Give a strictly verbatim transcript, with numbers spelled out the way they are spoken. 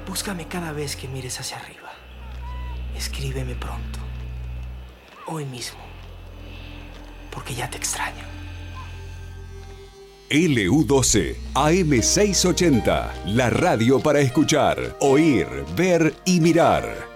Búscame cada vez que mires hacia arriba. Escríbeme pronto. Hoy mismo. Porque ya te extraño. L U doce, A M seiscientos ochenta, la radio para escuchar, oír, ver y mirar.